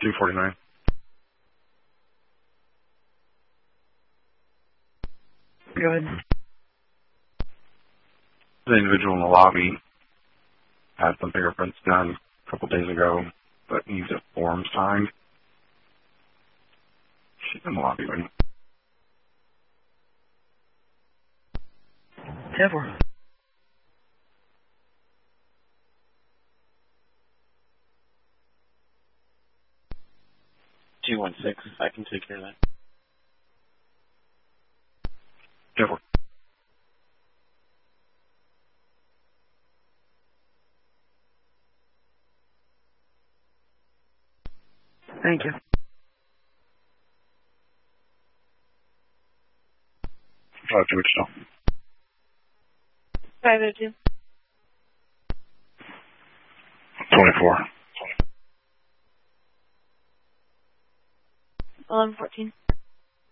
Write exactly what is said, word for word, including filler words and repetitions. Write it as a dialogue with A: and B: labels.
A: two forty-nine.
B: Go ahead.
A: The individual in the lobby had some fingerprints done a couple days ago, but needs a form signed. She's in the lobby right now.
B: ten four.
C: two one six, I can take care of that.
A: ten four.
B: Thank you.
A: five two Wichita.
D: five oh two.
A: twenty-four.
D: eleven fourteen.